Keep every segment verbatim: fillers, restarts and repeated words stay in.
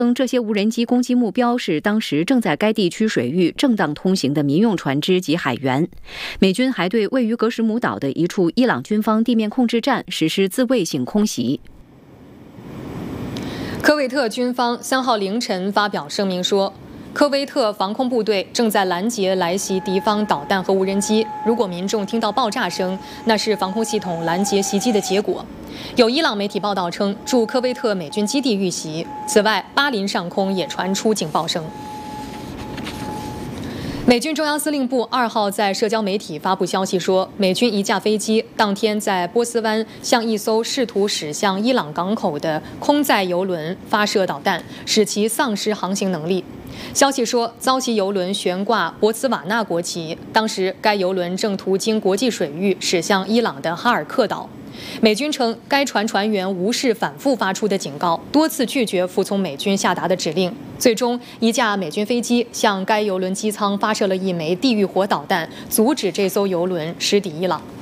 这些无人机攻击目标是当时正在该地区水域正当通行的民用船只及海员。美军还对位于格什姆岛的一处伊朗军方地面控制站实施自卫性空袭。 科威特军方三号凌晨发表声明说，科威特防空部队正在拦截来袭敌方导弹和无人机。如果民众听到爆炸声，那是防空系统拦截袭击的结果。有伊朗媒体报道称，驻科威特美军基地遇袭。此外，巴林上空也传出警报声。美军中央司令部二号在社交媒体发布消息说，美军一架飞机当天在波斯湾向一艘试图驶向伊朗港口的空载油轮发射导弹，使其丧失航行能力。消息说，遭袭油轮悬挂博茨瓦纳国旗，当时该油轮正途经国际水域驶向伊朗的哈尔克岛。美军称，该船船员无视反复发出的警告，多次拒绝服从美军下达的指令。最终，一架美军飞机向该油轮机舱发射了一枚地狱火导弹，阻止这艘油轮驶抵伊朗。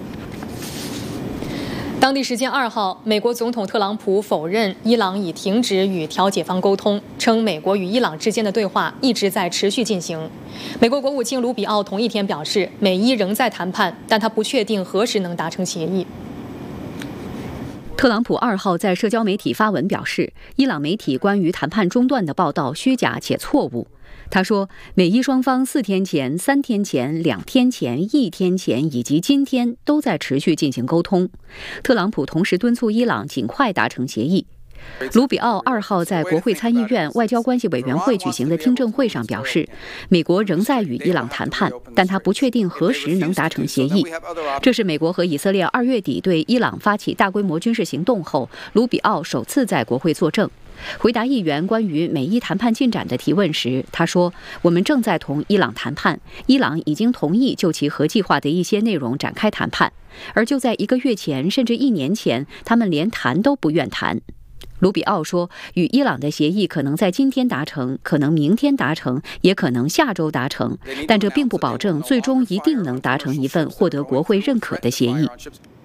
当地时间二号，美国总统特朗普否认伊朗已停止与调解方沟通，称美国与伊朗之间的对话一直在持续进行。美国国务卿卢比奥同一天表示，美伊仍在谈判，但他不确定何时能达成协议。 特朗普二号在社交媒体发文表示，伊朗媒体关于谈判中断的报道虚假且错误。他说，美伊双方四天前、三天前、两天前、一天前以及今天都在持续进行沟通。特朗普同时敦促伊朗尽快达成协议。卢比奥二号在国会参议院外交关系委员会举行的听证会上表示，美国仍在与伊朗谈判，但他不确定何时能达成协议。这是美国和以色列二月底对伊朗发起大规模军事行动后，卢比奥首次在国会作证。回答议员关于美伊谈判进展的提问时，他说，我们正在同伊朗谈判，伊朗已经同意就其核计划的一些内容展开谈判，而就在一个月前甚至一年前，他们连谈都不愿谈。卢比奥说，与伊朗的协议可能在今天达成，可能明天达成，也可能下周达成，但这并不保证最终一定能达成一份获得国会认可的协议。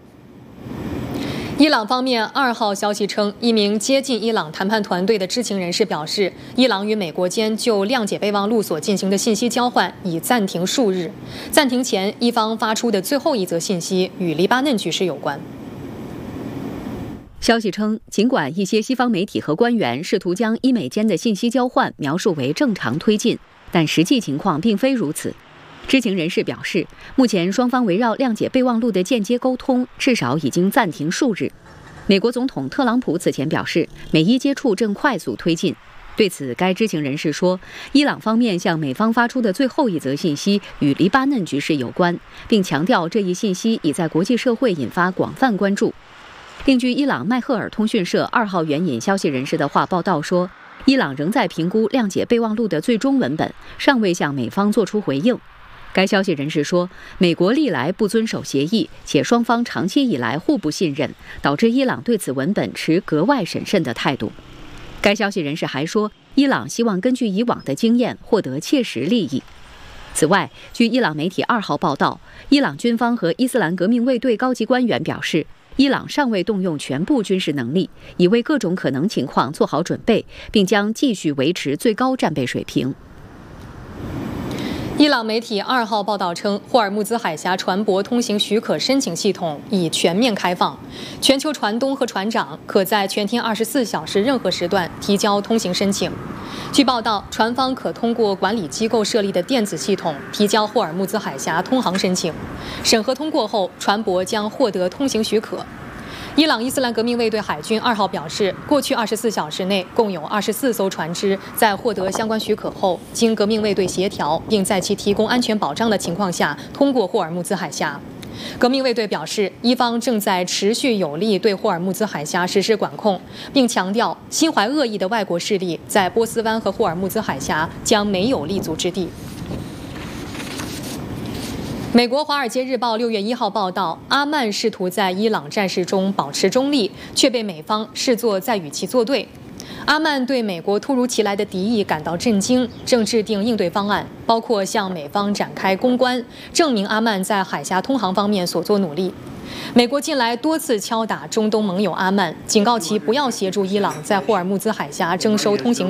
伊朗方面二号消息称，一名接近伊朗谈判团队的知情人士表示，伊朗与美国间就谅解备忘录所进行的信息交换已暂停数日。暂停前，伊方发出的最后一则信息与黎巴嫩局势有关。 消息称，尽管一些西方媒体和官员试图将伊美间的信息交换描述为正常推进，但实际情况并非如此。知情人士表示，目前双方围绕谅解备忘录的间接沟通至少已经暂停数日。美国总统特朗普此前表示，美伊接触正快速推进。对此，该知情人士说，伊朗方面向美方发出的最后一则信息与黎巴嫩局势有关，并强调这一信息已在国际社会引发广泛关注。另据伊朗迈赫尔通讯社二号援引消息人士的话报道说，伊朗仍在评估谅解备忘录的最终文本，尚未向美方作出回应。该消息人士说，美国历来不遵守协议，且双方长期以来互不信任，导致伊朗对此文本持格外审慎的态度。该消息人士还说，伊朗希望根据以往的经验获得切实利益。此外，据伊朗媒体二号报道，伊朗军方和伊斯兰革命卫队高级官员表示，伊朗尚未动用全部军事能力，已为各种可能情况做好准备，并将继续维持最高战备水平。 伊朗媒体二号报道称，霍尔木兹海峡船舶通行许可申请系统已全面开放，全球船东和船长可在全天二十四小时任何时段提交通行申请。据报道，船方可通过管理机构设立的电子系统提交霍尔木兹海峡通航申请，审核通过后，船舶将获得通行许可。伊朗伊斯兰革命卫队海军二号表示，过去二十四小时内，共有二十四艘船只在获得相关许可后，经革命卫队协调，并在其提供安全保障的情况下，通过霍尔木兹海峡。革命卫队表示，伊方正在持续有力对霍尔木兹海峡实施管控，并强调，心怀恶意的外国势力在波斯湾和霍尔木兹海峡将没有立足之地。美国《华尔街日报》六月一号报道，阿曼试图在伊朗战事中保持中立，却被美方视作在与其作对。阿曼对美国突如其来的敌意感到震惊，正制定应对方案，包括向美方展开公关，证明阿曼在海峡通航方面所做努力。美国近来多次敲打中东盟友阿曼，警告其不要协助伊朗在霍尔木兹海峡征收通行